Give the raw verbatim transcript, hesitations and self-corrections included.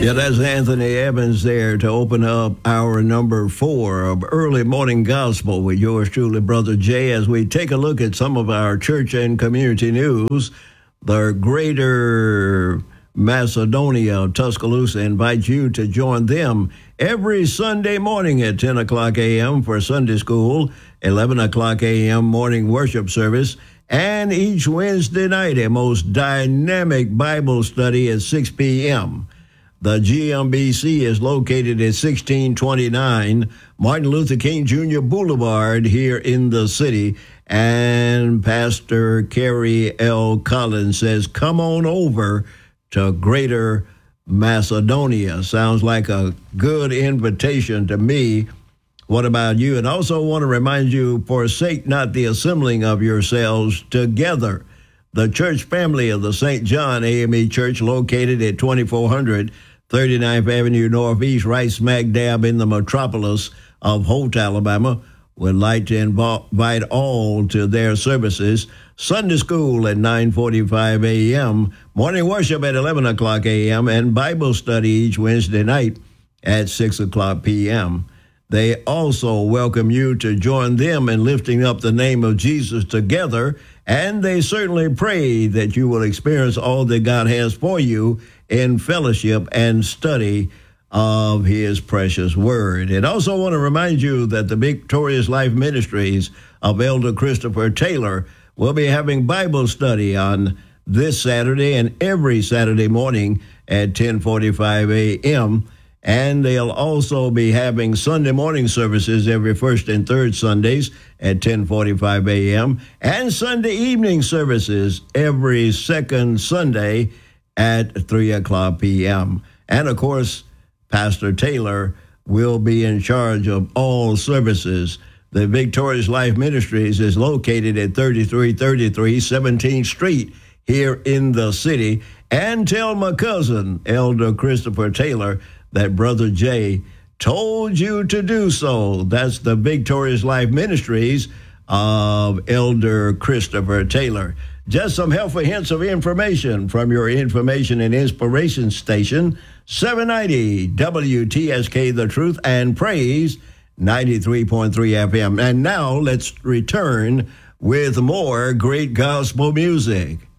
Yeah, that's Anthony Evans there to open up our number four of Early Morning Gospel with yours truly, Brother Jay, as we take a look at some of our church and community news. The Greater Macedonia of Tuscaloosa invites you to join them every Sunday morning at ten o'clock a.m. for Sunday school, eleven o'clock a.m. morning worship service, and each Wednesday night a most dynamic Bible study at six p.m. The G M B C is located at sixteen twenty-nine Martin Luther King Junior Boulevard here in the city. And Pastor Kerry L. Collins says, come on over to Greater Macedonia. Sounds like a good invitation to me. What about you? And also want to remind you, forsake not the assembling of yourselves together. The church family of the Saint John A M E Church, located at twenty-four hundred thirty-ninth Avenue Northeast, right smack dab in the metropolis of Holt, Alabama, would like to invite all to their services. Sunday school at nine forty-five a.m., morning worship at eleven o'clock a.m., and Bible study each Wednesday night at six o'clock p.m. They also welcome you to join them in lifting up the name of Jesus together, and they certainly pray that you will experience all that God has for you in fellowship and study of his precious word. And also want to remind you that the Victorious Life Ministries of Elder Christopher Taylor will be having Bible study on this Saturday and every Saturday morning at ten forty-five a.m., and they'll also be having Sunday morning services every first and third Sundays at ten forty-five a.m. and Sunday evening services every second Sunday at three o'clock p.m. And, of course, Pastor Taylor will be in charge of all services. The Victorious Life Ministries is located at thirty-three thirty-three seventeenth Street here in the city. And tell my cousin, Elder Christopher Taylor, that Brother Jay told you to do so. That's the Victorious Life Ministries of Elder Christopher Taylor. Just some helpful hints of information from your information and inspiration station, seven ninety W T S K The Truth and Praise, ninety-three point three F M. And now let's return with more great gospel music.